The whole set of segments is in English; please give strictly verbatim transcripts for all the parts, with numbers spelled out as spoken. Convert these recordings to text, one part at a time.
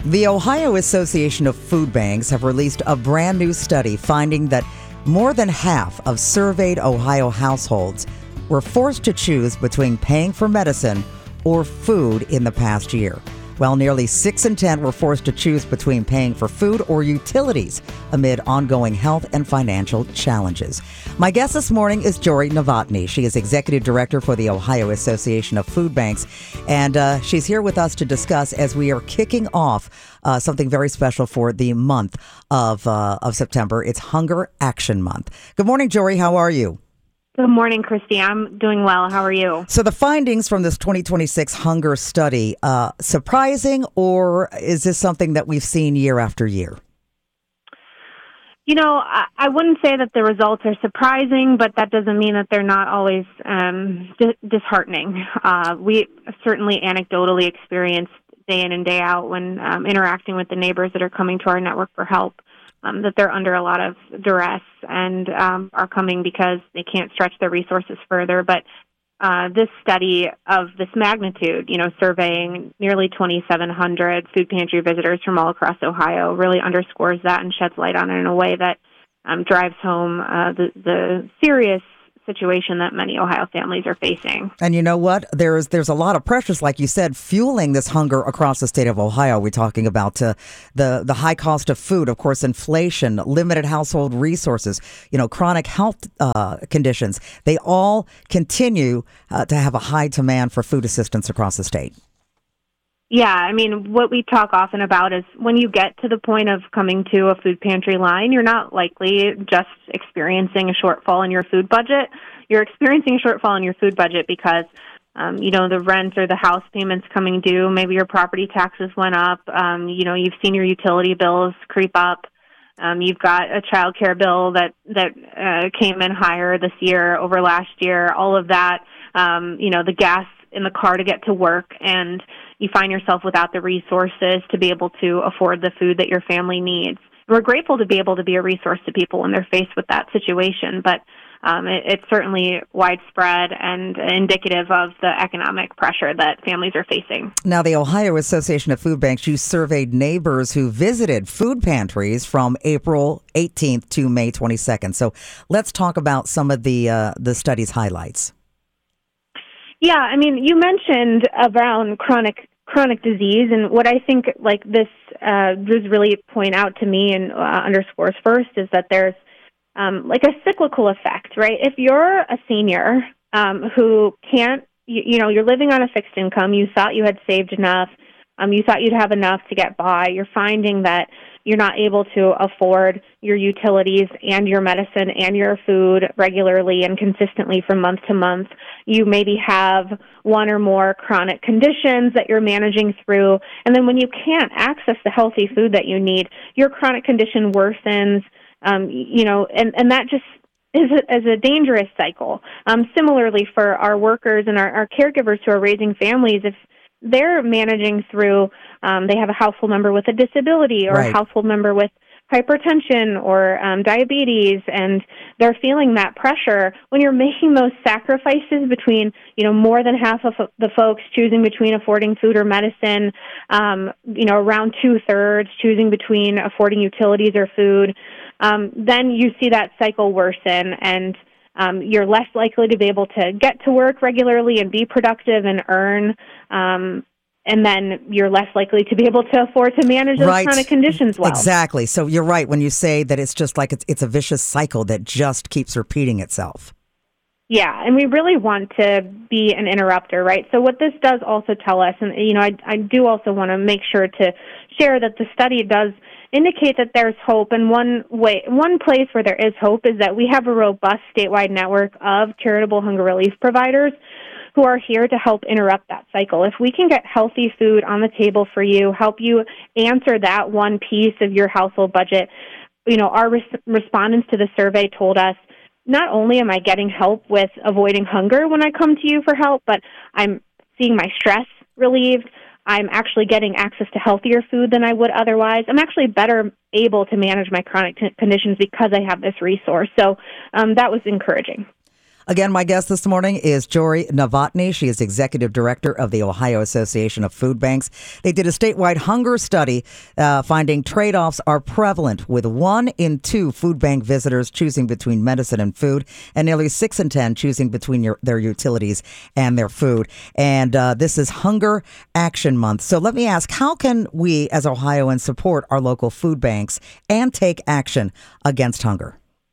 The Ohio Association of Food Banks have released a brand new study finding that more than half of surveyed Ohio households were forced to choose between paying for medicine or food in the past year, while nearly six in ten were forced to choose between paying for food or utilities amid ongoing health and financial challenges. My guest this morning is Jory Novotny. She is Executive Director for the Ohio Association of Food Banks, and uh, she's here with us to discuss as we are kicking off uh, something very special for the month of, uh, of September. It's Hunger Action Month. Good morning, Jory. How are you? Good morning, Christy. I'm doing well. How are you? So the findings from this twenty twenty-six hunger study, uh, surprising, or is this something that we've seen year after year? You know, I, I wouldn't say that the results are surprising, but that doesn't mean that they're not always um, di- disheartening. Uh, we certainly anecdotally experienced day in and day out when um, interacting with the neighbors that are coming to our network for help. Um, that they're under a lot of duress and um, are coming because they can't stretch their resources further. But uh, this study of this magnitude, you know, surveying nearly twenty-seven hundred food pantry visitors from all across Ohio, really underscores that and sheds light on it in a way that um, drives home uh, the, the serious situation that many Ohio families are facing. And you know what? There's there's a lot of pressures, like you said, fueling this hunger across the state of Ohio. We're talking about uh, the the high cost of food, of course, inflation, limited household resources, you know, chronic health uh, conditions. They all continue uh, to have a high demand for food assistance across the state. Yeah, I mean, what we talk often about is when you get to the point of coming to a food pantry line, you're not likely just experiencing a shortfall in your food budget. You're experiencing a shortfall in your food budget because, um, you know, the rent or the house payments coming due, maybe your property taxes went up, um, you know, you've seen your utility bills creep up, um, you've got a child care bill that, that uh, came in higher this year over last year, all of that, um, you know, the gas in the car to get to work, and you find yourself without the resources to be able to afford the food that your family needs. We're grateful to be able to be a resource to people when they're faced with that situation, but um, it, it's certainly widespread and indicative of the economic pressure that families are facing. Now, the Ohio Association of Food Banks, you surveyed neighbors who visited food pantries from April eighteenth to May twenty-second. So let's talk about some of the uh, the study's highlights. Yeah, I mean, you mentioned around chronic chronic disease, and what I think like this uh, does really point out to me and uh, underscores first is that there's um, like a cyclical effect, right? If you're a senior um, who can't, you, you know, you're living on a fixed income, you thought you had saved enough, um, you thought you'd have enough to get by, you're finding that you're not able to afford your utilities and your medicine and your food regularly and consistently from month to month. You maybe have one or more chronic conditions that you're managing through. And then when you can't access the healthy food that you need, your chronic condition worsens, um, you know, and, and that just is a, is a dangerous cycle. Um, similarly, for our workers and our, our caregivers who are raising families, if they're managing through, um, they have a household member with a disability or right. a household member with hypertension or um, diabetes, and they're feeling that pressure. When you're making those sacrifices between, you know, more than half of the folks choosing between affording food or medicine, um, you know, around two-thirds choosing between affording utilities or food, um, then you see that cycle worsen, and Um, you're less likely to be able to get to work regularly and be productive and earn, um, and then you're less likely to be able to afford to manage those right. chronic conditions well. Exactly. So you're right when you say that it's just like it's, it's a vicious cycle that just keeps repeating itself. Yeah, and we really want to be an interrupter, right? So what this does also tell us, and you know, I, I do also want to make sure to share that the study does indicate that there's hope, and one way, one place where there is hope is that we have a robust statewide network of charitable hunger relief providers who are here to help interrupt that cycle. If we can get healthy food on the table for you, help you answer that one piece of your household budget, you know, our res- respondents to the survey told us, not only am I getting help with avoiding hunger when I come to you for help, but I'm seeing my stress relieved. I'm actually getting access to healthier food than I would otherwise. I'm actually better able to manage my chronic t- conditions because I have this resource. So um, that was encouraging. Again, my guest this morning is Jory Novotny. She is Executive Director of the Ohio Association of Food Banks. They did a statewide hunger study uh, finding trade-offs are prevalent, with one in two food bank visitors choosing between medicine and food, and nearly six in ten choosing between your, their utilities and their food. And uh, this is Hunger Action Month. So let me ask, how can we as Ohioans support our local food banks and take action against hunger?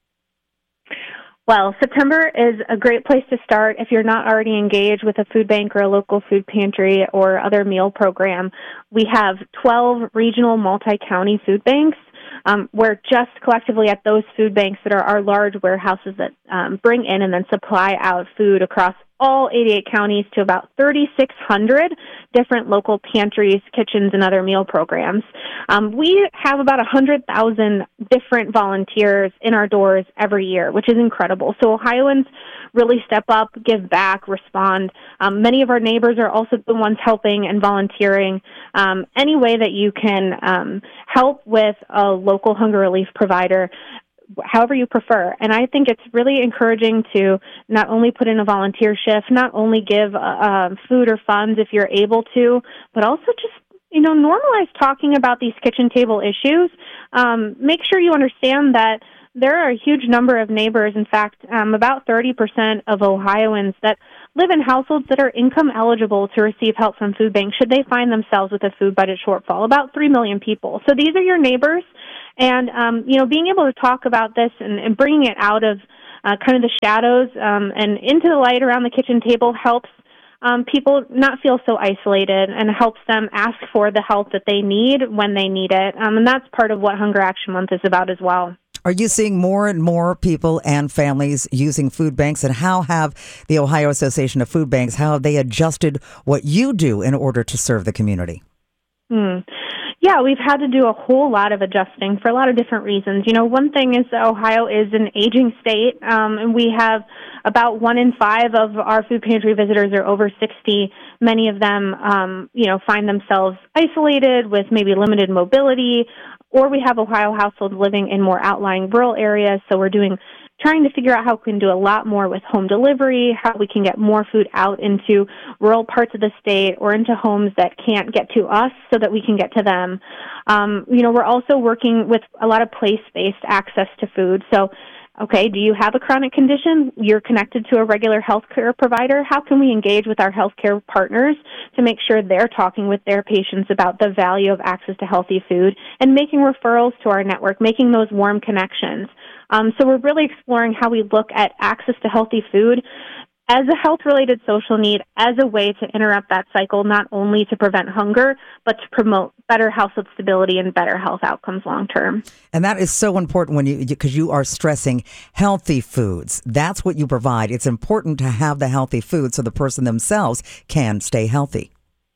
Well, September is a great place to start if you're not already engaged with a food bank or a local food pantry or other meal program. We have twelve regional multi-county food banks. Um, where just collectively at those food banks that are our large warehouses that um, bring in and then supply out food across all eighty-eight counties to about thirty-six hundred different local pantries, kitchens, and other meal programs. Um, we have about one hundred thousand different volunteers in our doors every year, which is incredible. So Ohioans really step up, give back, respond. Um, many of our neighbors are also the ones helping and volunteering. Um, any way that you can um, help with a local hunger relief provider, however you prefer. And I think it's really encouraging to not only put in a volunteer shift, not only give uh, uh, food or funds if you're able to, but also just, you know, normalize talking about these kitchen table issues. Um, make sure you understand that there are a huge number of neighbors, in fact, um, about thirty percent of Ohioans that live in households that are income eligible to receive help from food banks should they find themselves with a food budget shortfall, about three million people. So these are your neighbors, and, um, you know, being able to talk about this and, and bringing it out of uh, kind of the shadows um, and into the light around the kitchen table helps um, people not feel so isolated and helps them ask for the help that they need when they need it. Um, and that's part of what Hunger Action Month is about as well. Are you seeing more and more people and families using food banks? And how have the Ohio Association of Food Banks, how have they adjusted what you do in order to serve the community? Hmm. Yeah, we've had to do a whole lot of adjusting for a lot of different reasons. You know, one thing is that Ohio is an aging state, um, and we have about one in five of our food pantry visitors are over sixty. Many of them, um, you know, find themselves isolated with maybe limited mobility, or we have Ohio households living in more outlying rural areas, so we're doing trying to figure out how we can do a lot more with home delivery, how we can get more food out into rural parts of the state or into homes that can't get to us so that we can get to them. Um, you know, we're also working with a lot of place-based access to food. So, okay, do you have a chronic condition? You're connected to a regular health care provider. How can we engage with our healthcare partners to make sure they're talking with their patients about the value of access to healthy food and making referrals to our network, making those warm connections? Um, so we're really exploring how we look at access to healthy food as a health-related social need, as a way to interrupt that cycle, not only to prevent hunger, but to promote better household stability and better health outcomes long-term. And that is so important when you, because you are stressing healthy foods. That's what you provide. It's important to have the healthy food so the person themselves can stay healthy.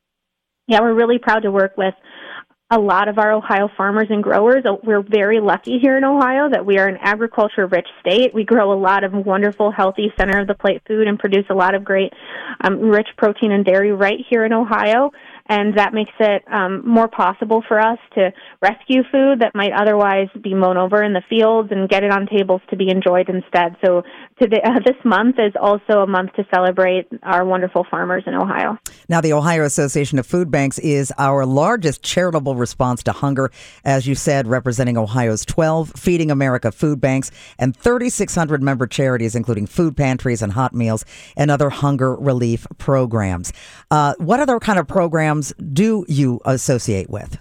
Yeah, we're really proud to work with a lot of our Ohio farmers and growers. We're very lucky here in Ohio that we are an agriculture-rich state. We grow a lot of wonderful, healthy, center-of-the-plate food and produce a lot of great, um, rich protein and dairy right here in Ohio. And that makes it um, more possible for us to rescue food that might otherwise be mown over in the fields and get it on tables to be enjoyed instead. So today, uh, this month is also a month to celebrate our wonderful farmers in Ohio. Now, the Ohio Association of Food Banks is our largest charitable response to hunger, as you said, representing Ohio's twelve Feeding America food banks and thirty-six hundred member charities, including food pantries and hot meals and other hunger relief programs. Uh, what other kind of programs do you associate with?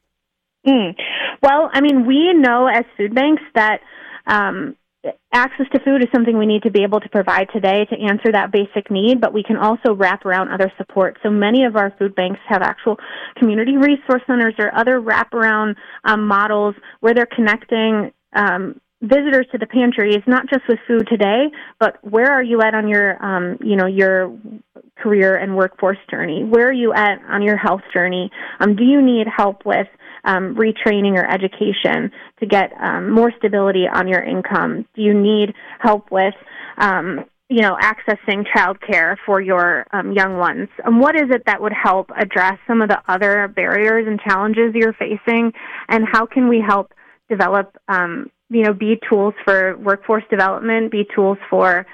Mm. Well, I mean, we know as food banks that um, access to food is something we need to be able to provide today to answer that basic need, but we can also wrap around other support. So many of our food banks have actual community resource centers or other wraparound um, models where they're connecting um, visitors to the pantries, not just with food today, but where are you at on your, um, you know, your career and workforce journey? Where are you at on your health journey? Um, do you need help with um, retraining or education to get um, more stability on your income? Do you need help with, um, you know, accessing childcare for your um, young ones? And what is it that would help address some of the other barriers and challenges you're facing? And how can we help develop, um, you know, be tools for workforce development, be tools for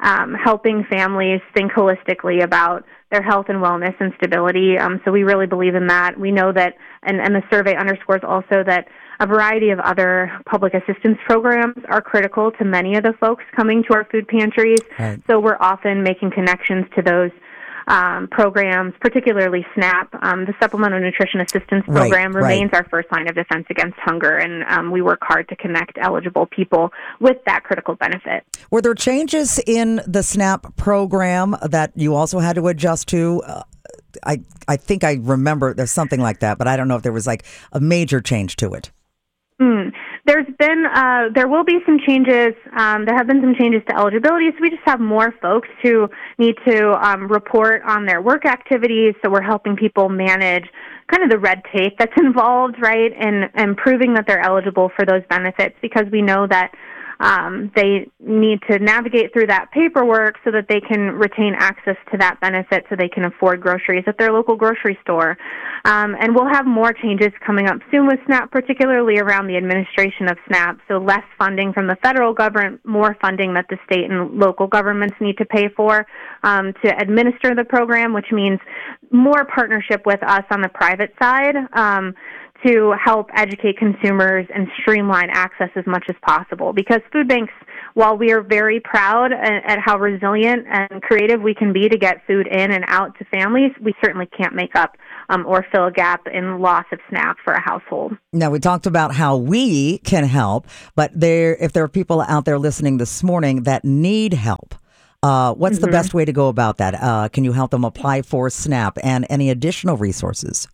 um, helping families think holistically about their health and wellness and stability. Um, so we really believe in that. We know that, and, and the survey underscores also that a variety of other public assistance programs are critical to many of the folks coming to our food pantries. Right. So we're often making connections to those um, programs, particularly SNAP. Um, the Supplemental Nutrition Assistance Program right, remains right. our first line of defense against hunger, and um, we work hard to connect eligible people with that critical benefit. Were there changes in the SNAP program that you also had to adjust to? Uh, I I think I remember there's something like that, but I don't know if there was like a major change to it. Mm. There's been, uh, there will be some changes. Um, there have been some changes to eligibility, so we just have more folks who need to um, report on their work activities. So we're helping people manage kind of the red tape that's involved, right, and, and proving that they're eligible for those benefits, because we know that Um, they need to navigate through that paperwork so that they can retain access to that benefit so they can afford groceries at their local grocery store. Um, and we'll have more changes coming up soon with SNAP, particularly around the administration of SNAP. So less funding from the federal government, more funding that the state and local governments need to pay for um, to administer the program, which means more partnership with us on the private side. Um, to help educate consumers and streamline access as much as possible. Because food banks, while we are very proud at, at how resilient and creative we can be to get food in and out to families, we certainly can't make up um, or fill a gap in loss of SNAP for a household. Now, we talked about how we can help, but there, if there are people out there listening this morning that need help, uh, what's mm-hmm. the best way to go about that? Uh, can you help them apply for SNAP and any additional resources?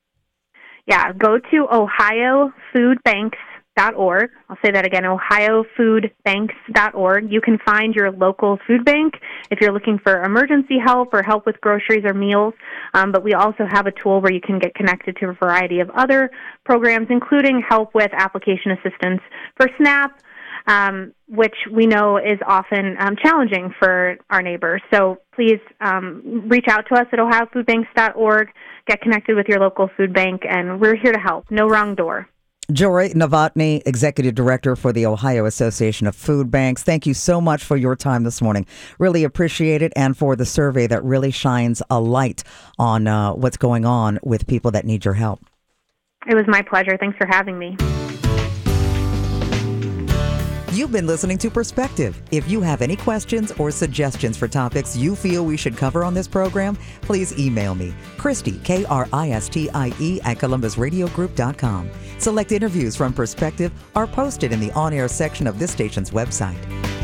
Yeah, go to ohio food banks dot org. I'll say that again, ohio food banks dot org. You can find your local food bank if you're looking for emergency help or help with groceries or meals. Um, but we also have a tool where you can get connected to a variety of other programs, including help with application assistance for SNAP, um, which we know is often um, challenging for our neighbors. So please um, reach out to us at ohio food banks dot org. Get connected with your local food bank, and we're here to help. No wrong door. Joy Novotny, Executive Director for the Ohio Association of Food Banks. Thank you so much for your time this morning. Really appreciate it, and for the survey that really shines a light on uh, what's going on with people that need your help. It was my pleasure. Thanks for having me. You've been listening to Perspective. If you have any questions or suggestions for topics you feel we should cover on this program, please email me, Christie, K R I S T I E, at columbus radio group dot com. Select interviews from Perspective are posted in the on-air section of this station's website.